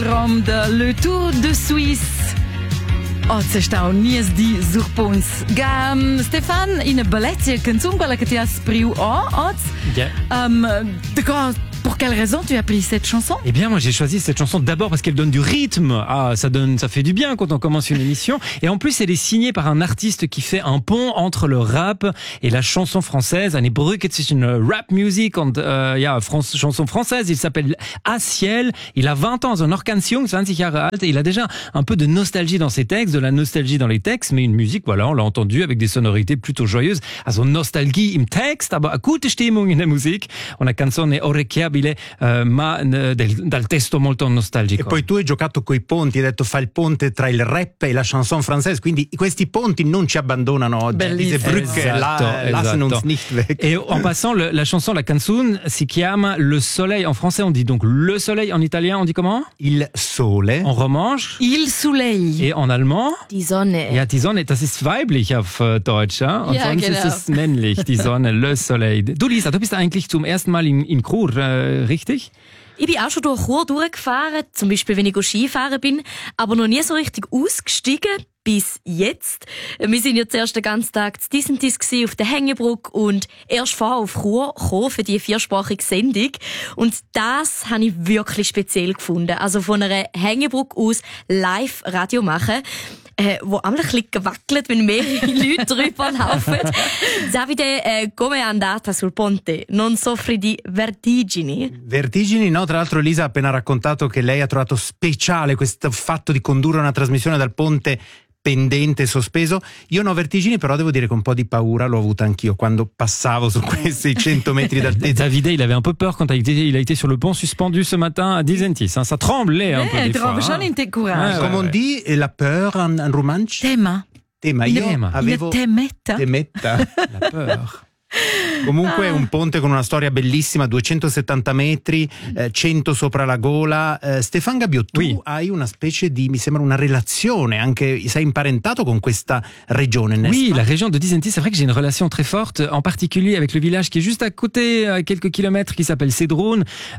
Rom de Le Tour de Suisse. Oggi sta nies di surpons. Stefan, in una bellezza canzone quella che ti ha spriu oggi. Yeah. Pour quelle raison tu as pris cette chanson? Eh bien, moi, j'ai choisi cette chanson d'abord parce qu'elle donne du rythme. Ça fait du bien quand on commence une émission. Et en plus, elle est signée par un artiste qui fait un pont entre le rap et la chanson française. Eine Brücke zwischen Rap Music und chanson française. Il s'appelle Asiel. Il a 20 ans, so noch ganz jung, 20 Jahre alt. Et il a déjà un peu de nostalgie dans ses textes, de la nostalgie dans les textes, mais une musique, voilà, on l'a entendu avec des sonorités plutôt joyeuses. Also Nostalgie im Text, aber eine gute Stimmung in der Musik. Una canzone orecchiabile. Ma dal testo molto nostalgico. E poi tu hai giocato coi ponti, hai detto fa il ponte tra il rap e la chanson française, quindi questi ponti non ci abbandonano oggi. Diese Brücke lassen uns nicht weg. Et en passant, la chanson, la canzone, si chiama Le Soleil. En français, on dit donc Le Soleil. En italien, on dit comment? Il sole. En romanche? Il Soleil. Et en allemand? Die Sonne. Ja, die Sonne, das ist weiblich auf Deutsch. Ja? Und sonst ist es männlich, die Sonne, Le Soleil. Du, Lisa, du bist eigentlich zum ersten Mal in Chur, richtig? Ich bin auch schon durch Chur durchgefahren, zum Beispiel wenn ich Skifahren bin, aber noch nie so richtig ausgestiegen bis jetzt. Wir sind ja zuerst den ganzen Tag zu Disentis auf der Hängebrücke und erst vorher auf Chur gekommen für die 4-sprachige Sendung. Und das habe ich wirklich speziell gefunden. Also von einer Hängebrücke aus live Radio machen. Wo einmal ein bisschen gewackelt, wenn mehrere Leute drüber laufen. Davide, come è andata sul ponte? Non soffri di vertigini? Vertigini, no. Tra l'altro Elisa ha appena raccontato che lei ha trovato speciale questo fatto di condurre una trasmissione dal ponte pendente, sospeso. Io non ho vertigini, però devo dire che un po' di paura l'ho avuta anch'io quando passavo su questi 100 metri d'altezza. Davide, il avait un peu peur quand il a été sur le pont suspendu ce matin à Disentis. Ça tremblait un peu des fois. Come on dit la peur en romansch? Tema. Io avevo temetta. La peur. Comunque è un ponte con una storia bellissima, 270 metri, 100 sopra la gola. Stéphane Gabiot, tu hai una specie di, mi sembra, una relazione, anche sei imparentato con questa regione, n'est-ce Oui, pas? la région de Disentis, c'est vrai que j'ai une relation très forte, en particulier avec le village qui est juste à côté, à quelques kilomètres, qui s'appelle Sedrun.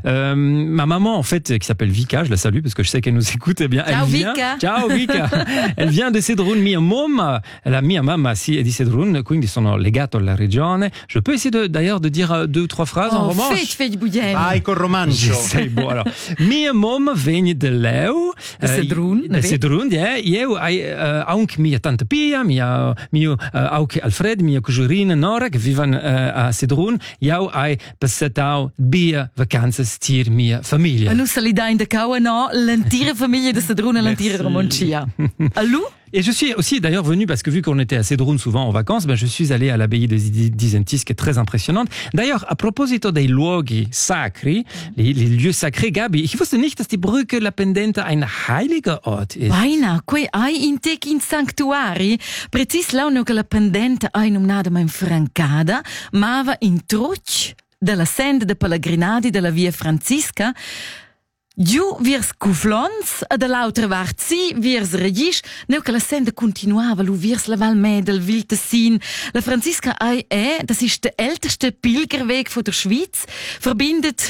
Ma maman, en fait, qui s'appelle Vika, je la salue parce que je sais qu'elle nous écoute, eh bien, Ciao, elle vient. Vika. Ciao Vika. Elle vient de Sedrun, mia mamma, la mia mamma si è di Sedrun, quindi sono legato alla regione. Je peux essayer d'ailleurs de dire 2 ou 3 phrases en romanche. Feit buien. Vai col romancio. Sei bon. Alors, mia mom veni de Leu. De Sedrun. De Sedrun, ja. Eu aunc mia tante Pia, mio aunc Alfred, mia cugina Nora, che vivono a Sedrun. Jau ai passatau bia vacanzas tir mia famiglia. Nous salida in de Kaua, no, l'intire famille de Sedrun et l'intire Romancia. Allô? Et je suis aussi d'ailleurs venu, parce que vu qu'on était à Sedrun souvent en vacances, je suis allé à l'abbaye de Disentis, qui est très impressionnante. D'ailleurs, à proposito dei luoghi sacri, les lieux sacrés, Gabi, ich wusste nicht, dass die Brücke La Pendente ein heiliger Ort ist. Baina, quei ai in tec in sanctuari, precis la che La Pendente ai nominata in Francada, mava in truc della senda de pellegrinadi della via Francisca. Giù virs Cuflons, e dall'altra part si virs Regis, neu che la senda continuava lu virs la Val Medel, Wiltessin. La Franziska das ist der älteste Pilgerweg von der Schweiz, verbindet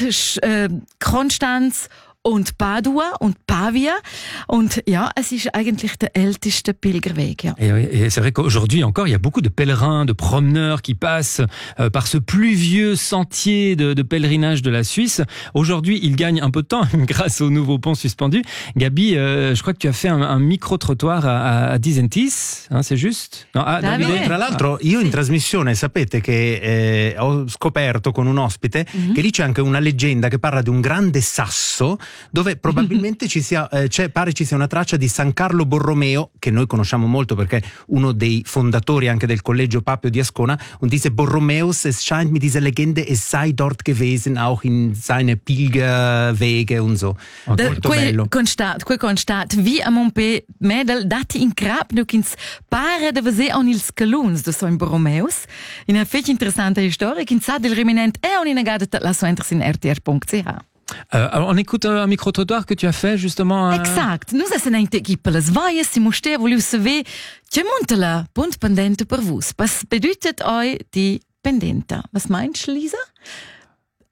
Konstanz und Padua und Pavia. Und ja, es ist eigentlich der älteste Pilgerweg. Ja. Et c'est vrai qu'aujourd'hui encore, il y a beaucoup de pèlerins, de promeneurs qui passent par ce pluvieux sentier de pèlerinage de la Suisse. Aujourd'hui, ils gagnent un peu de temps grâce au nouveau pont suspendu. Gabi, je crois que tu as fait un micro-trottoir à Disentis, hein, c'est juste? No, Davide. Tra l'altro io in trasmissione sapete che ho scoperto con un ospite che lì c'è anche una leggenda che parla di un grande sasso dove probabilmente pare ci sia una traccia di San Carlo Borromeo, che noi conosciamo molto perché è uno dei fondatori anche del Collegio Papio di Ascona, und diese Borromeus, es scheint mir diese Legende, es sei dort gewesen, auch in seine Pilgerwege und so. Molto bello. Quei constat, vi a Montpe Medel, dati in crap, nu kins pare de vese on ils caluns de San Borromeus. In a fetch interessante storia, kins sa del reminent e on inagada la so interess in rtr.ch. Alors on écoute un micro-trottoir que tu as fait justement. Exact. Nous sind eine Equipe les Weies, si musste voulu saber, che montela punt pendente per vus. Was bedeutet euch die Pendente? Was meinst du, Lisa?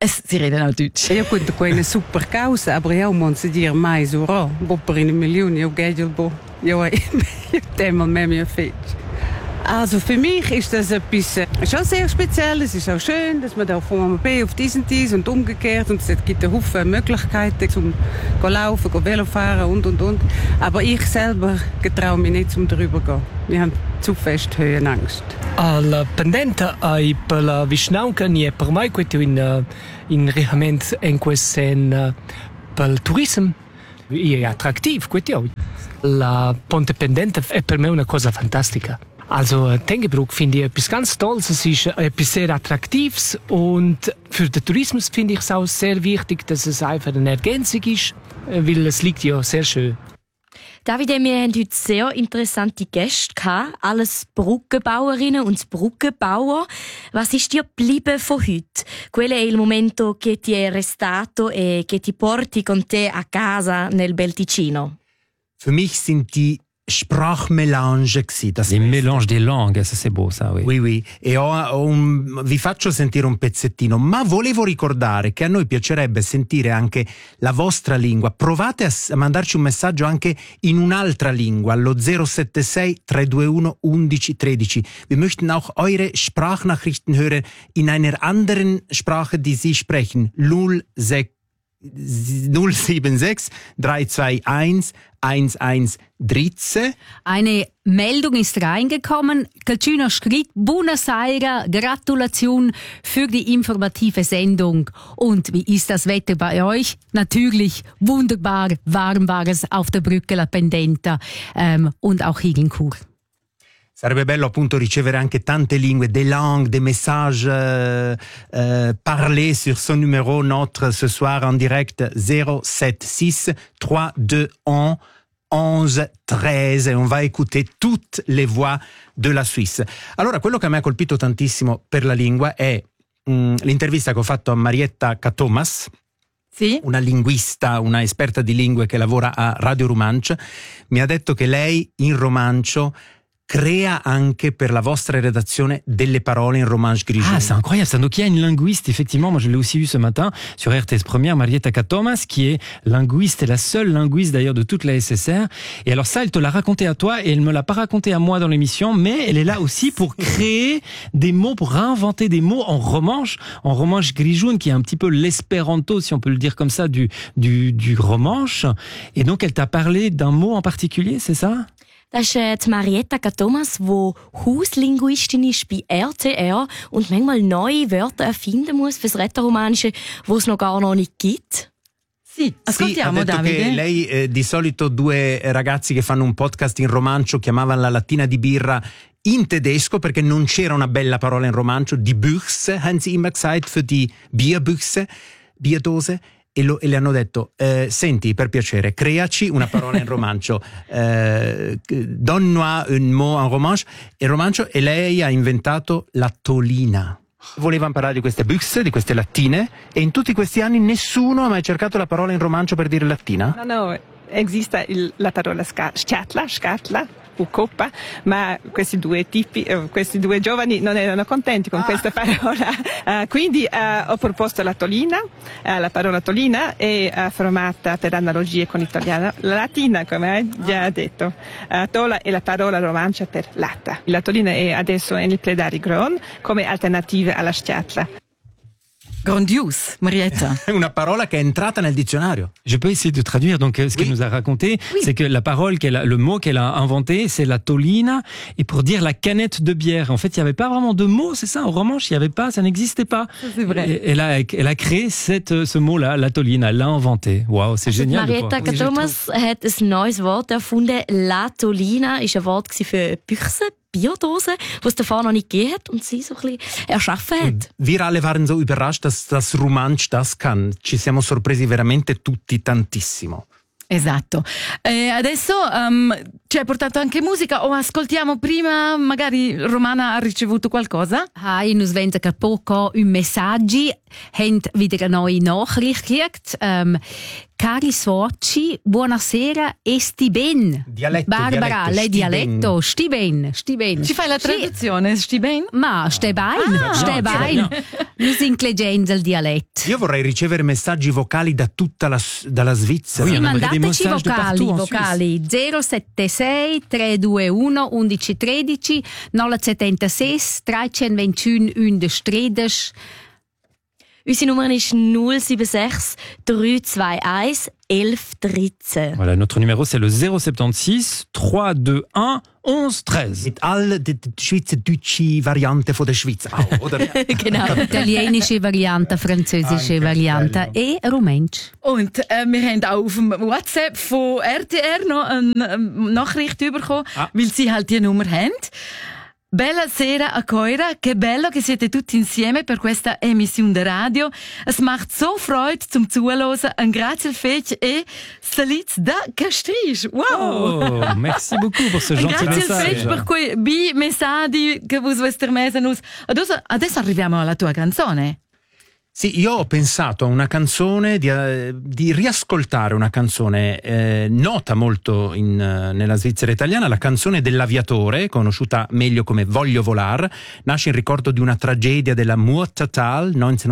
Sie reden auch Deutsch. Ja gut, da eine super Causa, aber ja, man se dir mais ora, bo per eine Million, ja Geld, bo, ja, einmal mehr fetch. Also für mich ist das etwas schon sehr speziell. Es ist auch schön, dass man da von A nach B auf dies und umgekehrt. Und es gibt einen Haufen Möglichkeiten zum laufen, Velo fahren und. Aber ich selber getraue mich nicht zum drüber gehen. Wir haben zu fest Höhenangst. La pendente ai per la Vischnaunca nie per mai questo in realmente in questo per il turismo è attrattivo questo. La ponte pendente è per me una cosa fantastica. Also Tengebruck finde ich etwas ganz Tolles, es ist etwas sehr Attraktives und für den Tourismus finde ich es auch sehr wichtig, dass es einfach eine Ergänzung ist, weil es liegt ja sehr schön. Davide, wir haben heute sehr interessante Gäste gehabt, alles Brückenbauerinnen und Brückenbauer. Was ist dir geblieben von heute? Qual è il momento che ti è restato e che ti porti con te a casa nel Bel Ticino? Für mich sind die Sprachmelange gsi. Les mélanges des langues, ça c'est beau ça, oui. Oui. E vi faccio sentire un pezzettino, ma volevo ricordare che a noi piacerebbe sentire anche la vostra lingua. Provate a mandarci un messaggio anche in un'altra lingua allo 076 321 1113. Wir möchten auch eure Sprachnachrichten hören in einer anderen Sprache, die Sie sprechen. 076 321 1113. Eine Meldung ist reingekommen. Calcino schrieb, Buenos Aires, Gratulation für die informative Sendung. Und wie ist das Wetter bei euch? Natürlich wunderbar warm war es auf der Brücke La Pendenta und auch hier in Chur. Sarebbe bello appunto ricevere anche tante lingue, des langues, des messages parlés sur ce numéro notre ce soir en direct 076 321 1113 et on va écouter toutes les voix de la Suisse. Allora, quello che a me ha colpito tantissimo per la lingua è l'intervista che ho fatto a Marietta Catomas, Sì? una linguista, una esperta di lingue che lavora a Radio Romanche. Mi ha detto che lei in romancio crea anche per la vostra rédaction delle parole in romanche grigion. Ah, c'est incroyable ça. Donc il y a une linguiste, effectivement, moi je l'ai aussi vu ce matin sur RTS Première, Marietta Catomas, qui est linguiste, et la seule linguiste d'ailleurs de toute la SSR. Et alors ça, elle te l'a raconté à toi et elle me l'a pas raconté à moi dans l'émission, mais elle est là aussi pour créer des mots, pour réinventer des mots en romanche grigion, qui est un petit peu l'espéranto, si on peut le dire comme ça, du romanche. Et donc elle t'a parlé d'un mot en particulier, c'est ça? Das ist Marietta Catomas, die Hauslinguistin ist bei RTR und manchmal neue Wörter erfinden muss fürs Rätoromanische, die es noch gar noch nicht gibt. Sì, ascoltiamo, ha detto Davide. Che lei di solito due ragazzi che fanno un podcast in romancio chiamavano la lattina di birra in tedesco perché non c'era una bella parola in romancio. Die Büchse, haben sie immer gesagt, für die Bierbüchse, Bierdose. E le hanno detto, senti, per piacere, creaci una parola in romancio, donne-moi un mot en romancio, e lei ha inventato la tolina. Volevano parlare di queste Büchse, di queste lattine, e in tutti questi anni nessuno ha mai cercato la parola in romancio per dire lattina? No, esiste la parola scatla o coppa, ma questi due giovani non erano contenti con questa parola, quindi ho proposto la tolina, la parola tolina è formata per analogie con l'italiano, la latina, come hai già detto, tola è la parola romancia per latta. La tolina è adesso nel Pledari Gron come alternativa alla scatla. Grandiose, Marietta. Una parola che è entrata nel dizionario. Je peux essayer de traduire. Donc, ce qu'elle nous a raconté, c'est que la parole le mot qu'elle a inventé, c'est la tolina, et pour dire la canette de bière. En fait, il n'y avait pas vraiment de mot, c'est ça. En romanche, il n'y avait pas, ça n'existait pas. C'est vrai. Et elle a créé ce mot-là, la tolina. Elle l'a inventé. Waouh, c'est génial. Marietta Catomas hat ein neues Wort erfunden. La tolina ist ein Wort für Büchse. Biodose, die es davor noch nicht gegeben hat und sie so ein bisschen erschaffen hat. Wir alle waren so überrascht, dass das Romansch das kann. Ci siamo sorpresi veramente tutti tantissimo. Esatto. Adesso ci hai portato anche musica, o ascoltiamo prima, magari Romana ha ricevuto qualcosa? Hi, uns wenden gerade poco un messaggi, haben wieder eine neue Nachricht gekriegt. Cari soci, buonasera e sti ben. Barbara, lei dialetto, sti ben. Ci fai la traduzione, sti ben? Ma, ste bein. Nous inclegendo il dialetto. Io vorrei ricevere messaggi vocali dalla Svizzera. Oui, on aimerait des Mandateci messages de partout en vocali 076 321 1113 976 321 1113. Unsere Nummer ist 076 321 1113. Voilà, notre numéro c'est le 076 321 1113. Mit all die schweizerdeutsche Variante von der Schweiz auch, oder? Genau. Italienische Variante, französische Variante e Rumänsch. Und wir haben auch auf dem WhatsApp von RTR noch eine Nachricht bekommen, weil sie halt die Nummer haben. Bella sera a Coira, che bello che siete tutti insieme per questa emissione di radio. Es macht so Freude zum Zuhören. Un grazie al fetch e salits da Castrice. Wow! Oh, merci beaucoup pour ce gentil Grazie al fetch message. per quei bei messaggi che voi vostri mesanus. Adesso arriviamo alla tua canzone. Sì, io ho pensato a una canzone, di riascoltare una canzone nota molto nella Svizzera italiana, la canzone dell'aviatore, conosciuta meglio come Voglio volar, nasce in ricordo di una tragedia della Murtatal,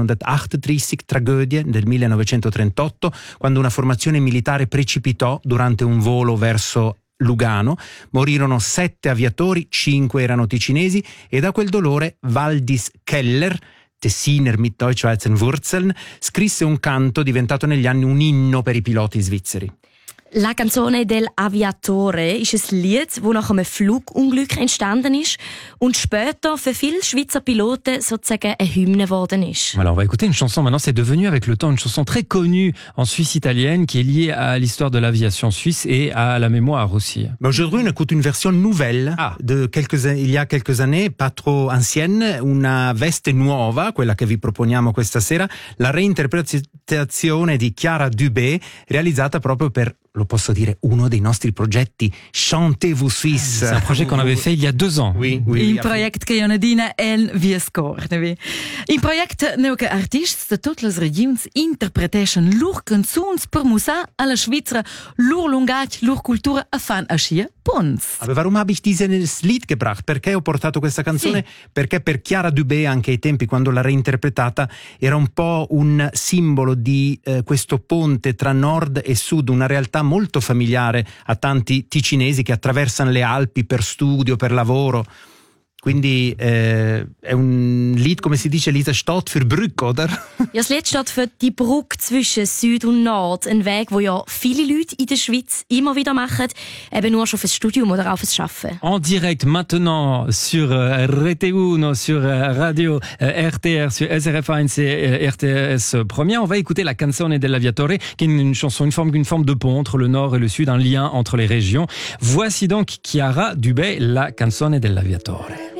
1938, tragedie del 1938, quando una formazione militare precipitò durante un volo verso Lugano. Morirono 7 aviatori, 5 erano ticinesi e da quel dolore Valdis Keller, Tessiner mit deutsch-schweizer Wurzeln, scrisse un canto diventato negli anni un inno per i piloti svizzeri. La canzone dell'Aviatore ist ein Lied, das nach einem Flugunglück entstanden ist und später für viele Schweizer Piloten sozusagen eine Hymne geworden ist. Alors on va écouter une chanson maintenant, c'est devenu avec le temps une chanson très connue en Suisse italienne qui est liée à l'histoire de l'aviation suisse et à la mémoire aussi. Mais aujourd'hui on écoute une version nouvelle il y a quelques années, pas trop ancienne, una veste nuova, quella che vi proponiamo questa sera, la reinterpretazione di Chiara Dubé realizzata proprio per, lo posso dire, uno dei nostri progetti Chantez-vous Suisse. C'est un projet qu'on avait fait il y a 2 ans. Oui. In project che Jonadina en wie scorne. In project neuke artists de toutes les regions interpretation lur canzuns per musa alla Schweizer lur lungat lur Kultur a fan aschia Pons. Aber warum habe ich dieses Lied gebracht? Perché ho portato questa canzone? Sì. Perché per Chiara Dubé, anche ai tempi quando l'ha reinterpretata, era un po' un simbolo di questo ponte tra nord e sud, una realtà molto familiare a tanti ticinesi che attraversano le Alpi per studio, per lavoro. Quindi è un Lied, come si dice, Lisa, steht für Brücke, oder? Ja, das Lied steht für die Brücke zwischen Süd und Nord. Ein Weg, wo ja viele Leute in der Schweiz immer wieder machen, eben nur schon fürs Studium oder auch fürs Arbeiten. En direct maintenant sur RT1, sur Radio RTR, sur SRF1 et RTS Première, on va écouter la canzone dell'Aviatore, qui est une chanson, une forme de pont entre le nord et le sud, un lien entre les régions. Voici donc Chiara Dubé, la canzone dell'Aviatore.